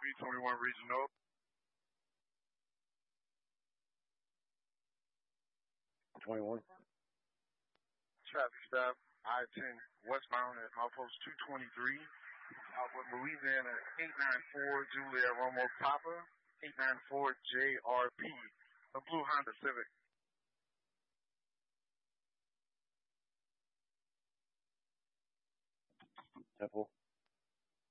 321 Regional. Traffic stop, I-10 westbound at outpost 223, Southwest Louisiana, 894 Juliet Romo Papa, 894 JRP, a blue Honda Civic. Temple.